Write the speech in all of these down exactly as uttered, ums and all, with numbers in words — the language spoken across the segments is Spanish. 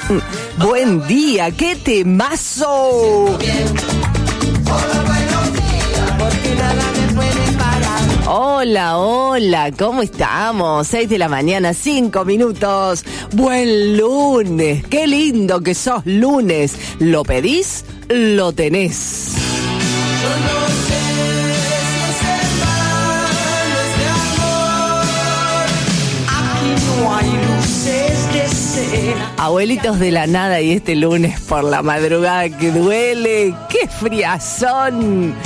Buen día, qué temazo. Hola, hola, ¿cómo estamos? seis de la mañana, cinco minutos. Buen lunes, qué lindo que sos lunes. ¿Lo pedís? Lo tenés. Yo no sé si es hermanos de amor. Aquí no hay luces de cena. Abuelitos de la nada y este lunes por la madrugada que duele. ¡Qué friazón!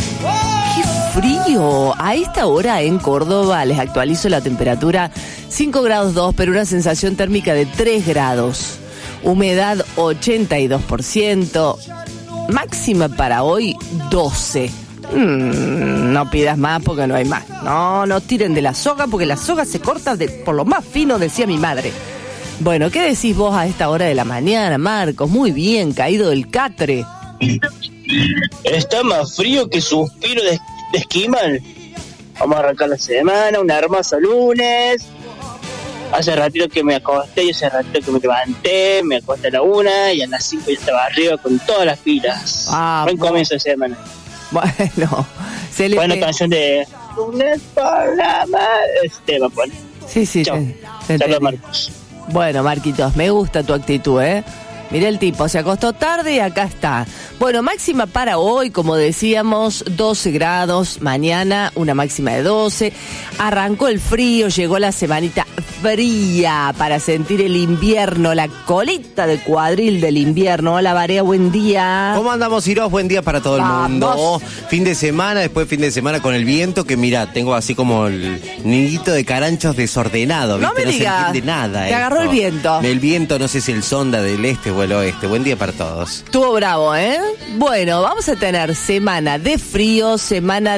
Frío. A esta hora en Córdoba les actualizo la temperatura cinco grados dos, pero una sensación térmica de tres grados. Humedad ochenta y dos por ciento. Máxima para hoy doce. Mm, no pidas más porque no hay más. No, no tiren de la soga porque la soga se corta de, por lo más fino, decía mi madre. Bueno, ¿qué decís vos a esta hora de la mañana, Marcos? Muy bien, caído del catre. Está más frío que suspiro de, de esquimal. Vamos a arrancar la semana, un hermoso lunes. Hace ratito que me acosté y hace ratito que me levanté. Me acosté a la una y a las cinco ya estaba arriba con todas las pilas. Ah, buen bueno. Comienzo de semana. Bueno, se le buena pe... canción de lunes por la madre. Este va a poner. Sí, sí. Chau. Saludos, Marcos. Bueno, Marquitos, me gusta tu actitud, ¿eh? Mirá el tipo, se acostó tarde y acá está. Bueno, máxima para hoy, como decíamos, doce grados. Mañana una máxima de doce. Arrancó el frío, llegó la semanita fría para sentir el invierno, la colita de cuadril del invierno. Hola, Barea, buen día. ¿Cómo andamos, Iros? Buen día para todo el Vamos. mundo. Fin de semana, después fin de semana con el viento, que mira, tengo así como el nidito de caranchos desordenado. ¿Viste? No me no digas. se entiende nada. Te esto. agarró el viento. El viento, no sé si el sonda del este o el oeste. Buen día para todos. Estuvo bravo, ¿eh? Bueno, vamos a tener semana de frío, semana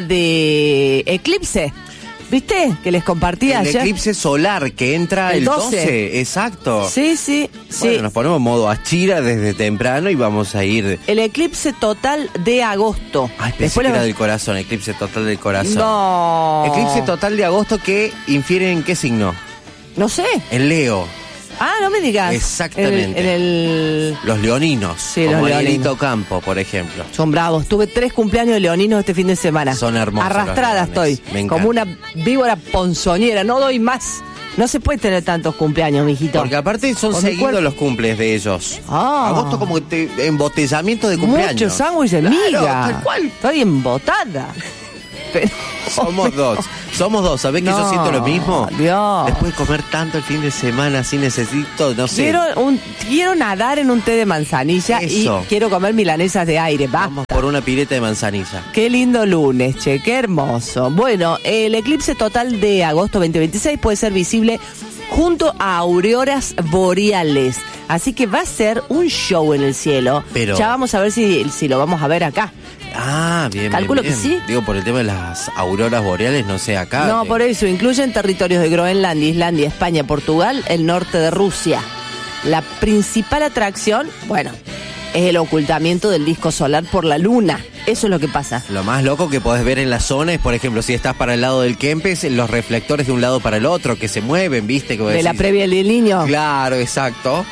de eclipse. ¿Viste? Que les compartí el ayer. El eclipse solar que entra el, el doce. doce. Exacto. Sí, sí, sí. Bueno, nos ponemos en modo achira desde temprano y vamos a ir. El eclipse total de agosto. Ay, pensé Después que era del corazón, eclipse total del corazón. No. Eclipse total de agosto que infiere en qué signo. No sé. En Leo. Ah, no me digas. Exactamente. En el, en el... Los leoninos. Sí, como los leoninos. Campo, por ejemplo. Son bravos. Tuve tres cumpleaños de leoninos este fin de semana. Son hermosos. Arrastrada estoy. Me encanta. Como una víbora ponzoñera. No doy más. No se puede tener tantos cucumpleaños, mijito. Porque aparte son Con seguidos cuerpo... los cumples de ellos. Ah. Agosto como te, embotellamiento de cumpleaños. Mucho sándwich de miga. Claro, tal cual. Estoy embotada. Pero... Somos dos, somos dos, ¿sabés que no, yo siento lo mismo? Dios. Después de comer tanto el fin de semana, así necesito, no sé. Quiero, un, quiero nadar en un té de manzanilla. Eso. Y quiero comer milanesas de aire, basta. Vamos por una pileta de manzanilla. Qué lindo lunes, che, qué hermoso. Bueno, el eclipse total de agosto veinte veintiséis puede ser visible junto a auroras boreales. Así que va a ser un show en el cielo. Pero... ya vamos a ver si, si lo vamos a ver acá. Ah, bien, Calculo bien, bien. que sí. Digo, por el tema de las auroras boreales, no sé, acá. No, que... por eso, incluyen territorios de Groenlandia, Islandia, España, Portugal, el norte de Rusia. La principal atracción, bueno, es el ocultamiento del disco solar por la luna. Eso es lo que pasa. Lo más loco que podés ver en la zona es, por ejemplo, si estás para el lado del Kempes, los reflectores de un lado para el otro que se mueven, ¿viste? Que de decís... la previa del niño. Claro, exacto.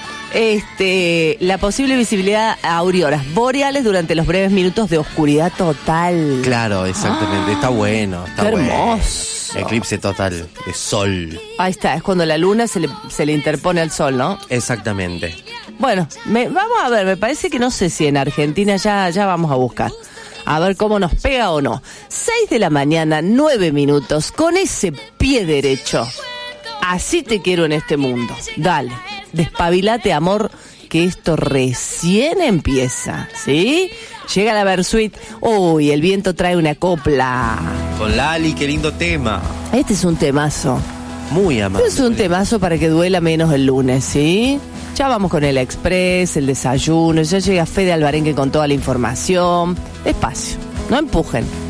Este, la posible visibilidad a auroras boreales durante los breves minutos de oscuridad total. Claro, exactamente. Ah, está bueno, está qué bueno. hermoso. Eclipse total de sol. Ahí está, es cuando la luna se le, se le interpone al sol, ¿no? Exactamente. Bueno, me, vamos a ver, me parece que no sé si en Argentina ya, ya vamos a buscar. A ver cómo nos pega o no. seis de la mañana, nueve minutos, con ese pie derecho. Así te quiero en este mundo. Dale, despabilate, amor, que esto recién empieza, ¿sí? Llega la Versuit. Uy, el viento trae una copla. Con Lali, qué lindo tema. Este es un temazo. Muy amable. Este es un temazo para que duela menos el lunes, ¿sí? Ya vamos con el express, el desayuno. Ya llega Fede Alvarenque con toda la información. Despacio, no empujen.